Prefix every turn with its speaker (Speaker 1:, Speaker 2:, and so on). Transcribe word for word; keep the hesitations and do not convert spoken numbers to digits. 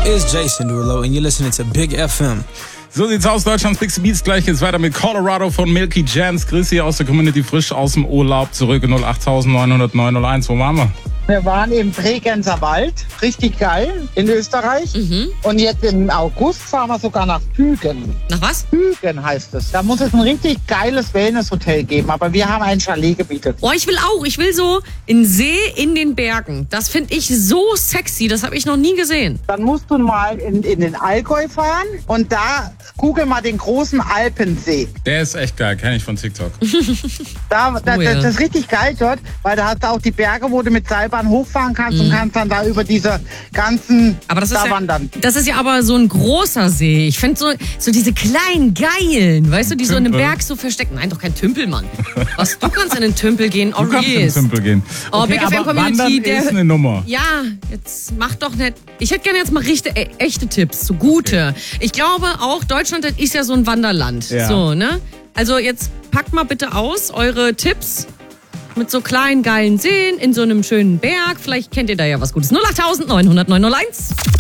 Speaker 1: It's Jason Derulo and you're listening to Big F M.
Speaker 2: So sieht's aus, Deutschlands Big Beats. Gleich geht's weiter mit Colorado von Milky Jans. Grüß Sie aus der Community, frisch aus dem Urlaub zurück. null acht neun null null neun null eins. Wo waren wir?
Speaker 3: Wir waren im Bregenzer Wald, richtig geil, in Österreich.
Speaker 4: Mhm.
Speaker 3: Und jetzt im August fahren wir sogar nach Fügen.
Speaker 4: Nach was?
Speaker 3: Fügen heißt es. Da muss es ein richtig geiles Wellnesshotel geben, aber wir haben ein Chalet gemietet.
Speaker 4: Oh, ich will auch. Ich will so in See in den Bergen. Das finde ich so sexy. Das habe ich noch nie gesehen.
Speaker 3: Dann musst du mal in, in den Allgäu fahren und da google mal den großen Alpensee.
Speaker 2: Der ist echt geil, kenne ich von TikTok.
Speaker 3: Da, da,
Speaker 4: Oh ja.
Speaker 3: Das ist richtig geil dort, weil da hast du auch die Berge, wo du mit Seilbahn hochfahren kannst und kannst dann da über diese ganzen
Speaker 4: Aber das ist,
Speaker 3: da
Speaker 4: ja,
Speaker 3: wandern.
Speaker 4: das ist ja aber so ein großer See. Ich finde so, so diese kleinen Geilen, weißt du, die so in einem
Speaker 2: Tümpel.
Speaker 4: Berg so verstecken. Nein, doch kein Tümpel, Mann. Was, du kannst in den Tümpel gehen. Oh,
Speaker 2: Du kannst in den
Speaker 4: yes.
Speaker 2: Tempel gehen.
Speaker 4: Oh,
Speaker 2: Okay,
Speaker 4: Big F M
Speaker 2: aber
Speaker 4: Community,
Speaker 2: Wandern
Speaker 4: der-
Speaker 2: ist eine Nummer.
Speaker 4: Ja, jetzt mach doch nicht. Ich hätte gerne jetzt mal richtig, äh, echte Tipps, so gute. Ich glaube auch, Deutschland das ist ja so ein Wanderland.
Speaker 2: Ja.
Speaker 4: So, ne? Also jetzt packt mal bitte aus eure Tipps mit so kleinen, geilen Seen in so einem schönen Berg. Vielleicht kennt ihr da ja was Gutes. null acht neun null null neun null eins.